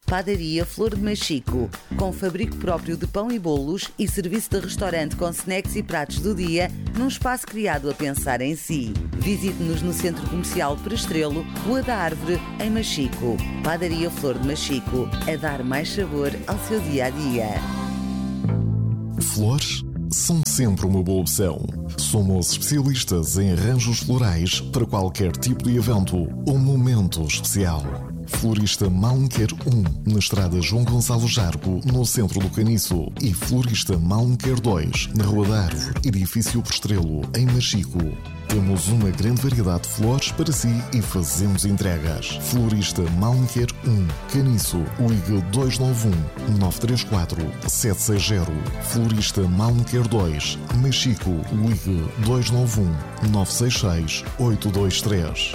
Padaria Flor de Machico, com fabrico próprio de pão e bolos e serviço de restaurante com snacks e pratos do dia, num espaço criado a pensar em si. Visite-nos no Centro Comercial Prestrelo, Rua da Árvore, em Machico. Padaria Flor de Machico, a dar mais sabor ao seu dia-a-dia. Flores são sempre uma boa opção. Somos especialistas em arranjos florais para qualquer tipo de evento ou momento especial. Florista Malmequer 1, na estrada João Gonçalo Jargo, no centro do Caniço. E Florista Malmequer 2, na Rua da Árvore, edifício Prestrelo, em Machico. Temos uma grande variedade de flores para si e fazemos entregas. Florista Malmequer 1, Caniço, ligue 291 934 760. Florista Malmequer 2, Machico, ligue 291 966 823.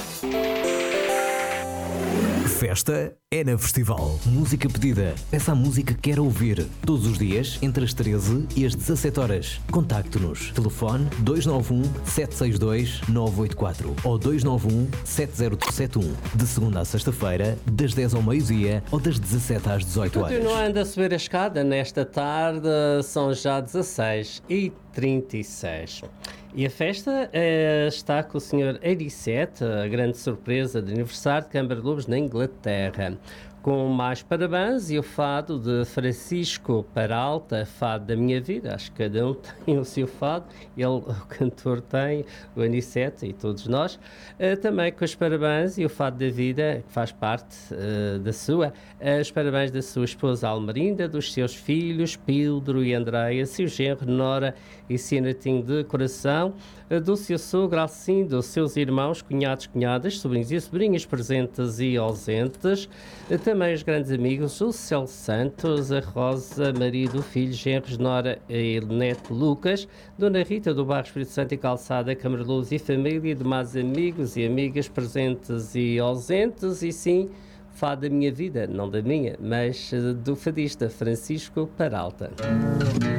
Festa é na Festival. Música pedida. Peça a música que quer ouvir. Todos os dias, entre as 13 e as 17 horas. Contacte-nos. Telefone 291 762 984 ou 291 7071. De segunda à sexta-feira, das 10 ao meio-dia ou das 17 às 18 horas. Continuando a subir a escada nesta tarde, são já 16h36. E a festa está com o Sr. 87, a grande surpresa de aniversário de Câmara de Lobos na Inglaterra. Com mais parabéns e o fado de Francisco Peralta, fado da minha vida. Acho que cada um tem o seu fado. Ele, o cantor, tem o Anicete e todos nós. Também com os parabéns e o fado da vida, que faz parte da sua. Os parabéns da sua esposa Almerinda, dos seus filhos Pedro e Andreia, seu genro Nora e Sinatinho de coração, do seu sogro Alcindo, dos seus irmãos, cunhados, cunhadas, sobrinhos e sobrinhas presentes e ausentes. Também os grandes amigos, o Celso Santos, a Rosa, marido, filho, genros, Nora e neto Lucas, Dona Rita do Bairro Espírito Santo e Calçada, Câmara de Luz e família, demais amigos e amigas presentes e ausentes, e sim, fado da minha vida, não da minha, mas do fadista Francisco Peralta.